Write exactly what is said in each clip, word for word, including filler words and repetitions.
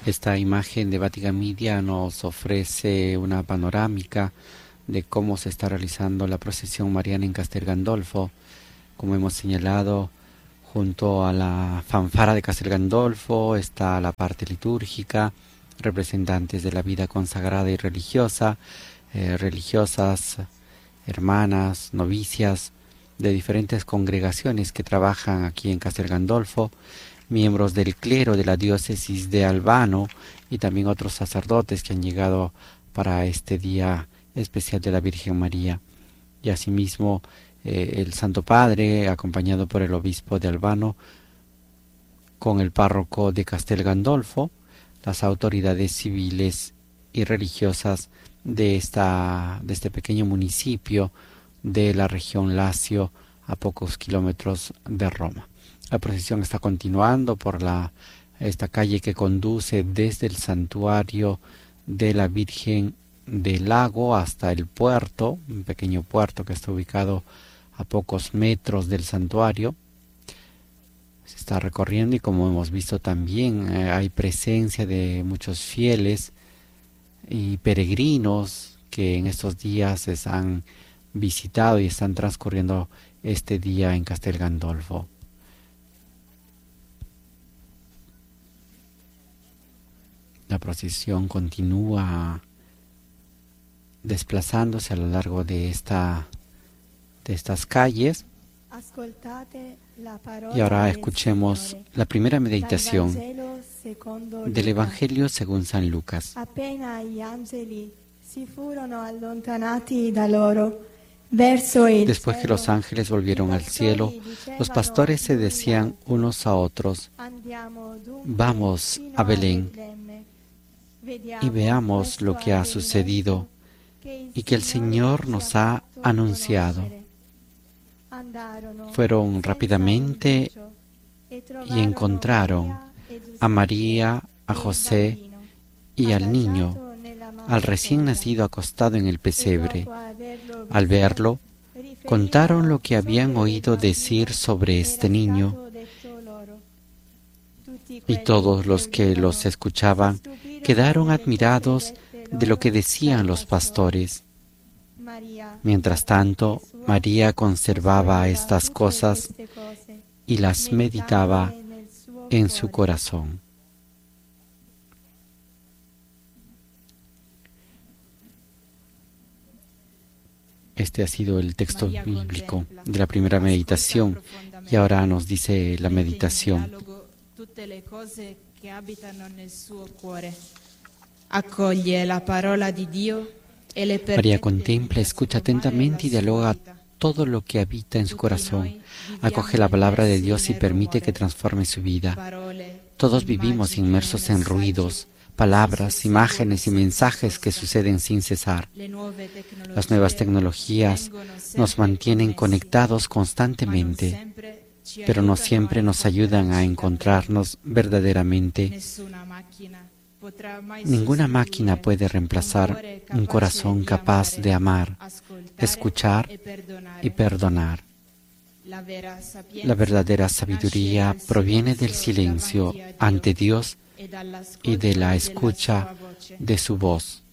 Esta imagen de Vatican Media nos ofrece una panorámica de cómo se está realizando la procesión mariana en Castel Gandolfo. Como hemos señalado, junto a la fanfara de Castel Gandolfo está la parte litúrgica, representantes de la vida consagrada y religiosa, eh, religiosas, hermanas, novicias de diferentes congregaciones que trabajan aquí en Castel Gandolfo, miembros del clero de la diócesis de Albano y también otros sacerdotes que han llegado para este día especial de la Virgen María. Y asimismo eh, el Santo Padre, acompañado por el obispo de Albano, con el párroco de Castel Gandolfo, las autoridades civiles y religiosas de, esta, de este pequeño municipio de la región Lacio, a pocos kilómetros de Roma. La procesión está continuando por la, esta calle que conduce desde el santuario de la Virgen del Lago hasta el puerto, un pequeño puerto que está ubicado a pocos metros del santuario. Se está recorriendo y, como hemos visto también, eh, hay presencia de muchos fieles y peregrinos que en estos días se han visitado y están transcurriendo este día en Castel Gandolfo. La procesión continúa desplazándose a lo largo de, esta, de estas calles. Y ahora escuchemos la primera meditación del Evangelio según San Lucas. Después que los ángeles volvieron al cielo, los pastores se decían unos a otros: vamos a Belén y veamos lo que ha sucedido y que el Señor nos ha anunciado. Fueron rápidamente y encontraron a María, a José y al niño, al recién nacido acostado en el pesebre. Al verlo, contaron lo que habían oído decir sobre este niño, y todos los que los escuchaban quedaron admirados de lo que decían los pastores. Mientras tanto, María conservaba estas cosas y las meditaba en su corazón. Este ha sido el texto bíblico de la primera meditación, y ahora nos dice la meditación. María contempla, escucha atentamente y dialoga todo lo que habita en su corazón. Acoge la palabra de Dios y permite que transforme su vida. Todos vivimos inmersos en ruidos, palabras, imágenes y mensajes que suceden sin cesar. Las nuevas tecnologías nos mantienen conectados constantemente, pero no siempre nos ayudan a encontrarnos verdaderamente. Ninguna máquina puede reemplazar un corazón capaz de amar, escuchar y perdonar. La verdadera sabiduría proviene del silencio ante Dios y de la escucha de su voz.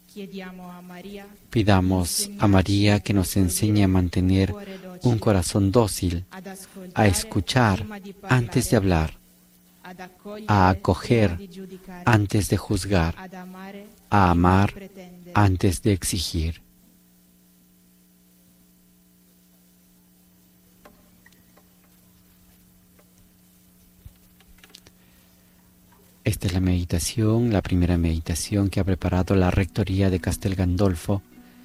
Pidamos a María que nos enseñe a mantener un corazón dócil, a escuchar antes de hablar, a acoger antes de juzgar, a amar antes de exigir. Esta es la meditación, la primera meditación que ha preparado la Rectoría de Castel Gandolfo,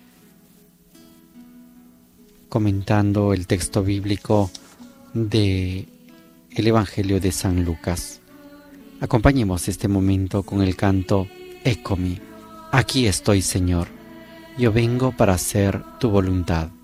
comentando el texto bíblico del Evangelio de San Lucas. Acompañemos este momento con el canto Eccomi, aquí estoy, Señor, yo vengo para hacer tu voluntad.